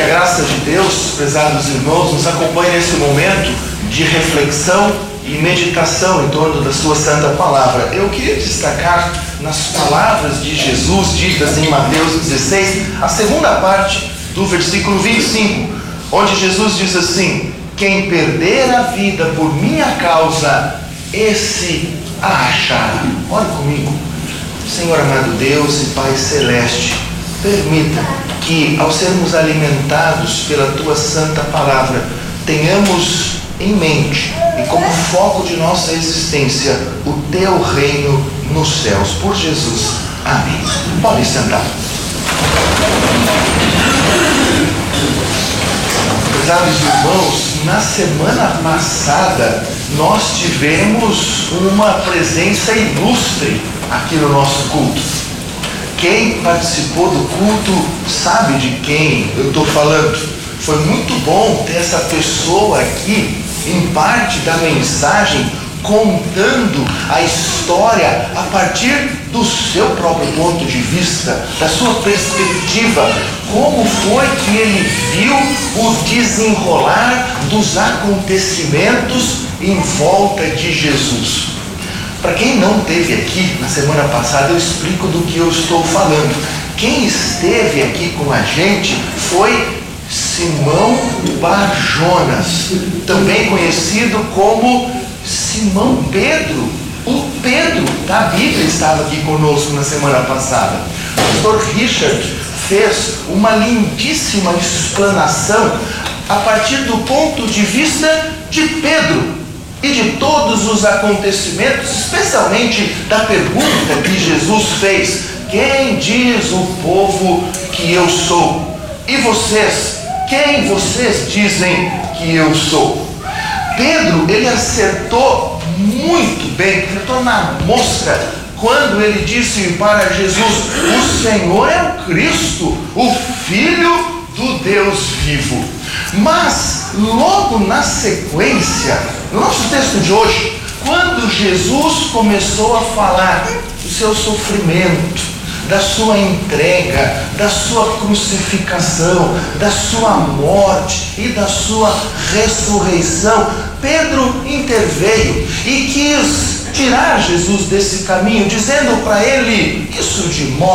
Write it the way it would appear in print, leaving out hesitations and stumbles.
Que a graça de Deus, prezados irmãos, nos acompanhe nesse momento de reflexão e meditação em torno da sua santa palavra. Eu queria destacar nas palavras de Jesus ditas em Mateus 16, a segunda parte do versículo 25, onde Jesus diz assim: quem perder a vida por minha causa, esse a achará. Olhe comigo. Senhor amado Deus e Pai Celeste, permita que, ao sermos alimentados pela Tua santa palavra, tenhamos em mente e como foco de nossa existência o Teu reino nos céus. Por Jesus. Amém. Podem sentar. Prezados irmãos, na semana passada nós tivemos uma presença ilustre aqui no nosso culto. Quem participou do culto sabe de quem eu estou falando. Foi muito bom ter essa pessoa aqui, em parte da mensagem, contando a história a partir do seu próprio ponto de vista, da sua perspectiva, como foi que ele viu o desenrolar dos acontecimentos em volta de Jesus. Para quem não esteve aqui na semana passada, eu explico do que eu estou falando. Quem esteve aqui com a gente foi Simão Bar-Jonas, também conhecido como Simão Pedro. O Pedro da Bíblia estava aqui conosco na semana passada. O pastor Richard fez uma lindíssima explanação a partir do ponto de vista de Pedro e de todos os acontecimentos, especialmente da pergunta que Jesus fez: quem diz o povo que eu sou? E vocês? Quem vocês dizem que eu sou? Pedro, ele acertou muito bem, acertou na mosca, quando ele disse para Jesus: o Senhor é o Cristo, o Filho do Deus vivo. Mas, logo na sequência, no nosso texto de hoje, quando Jesus começou a falar do seu sofrimento, da sua entrega, da sua crucificação, da sua morte e da sua ressurreição, Pedro interveio e quis tirar Jesus desse caminho, dizendo para ele: isso de modo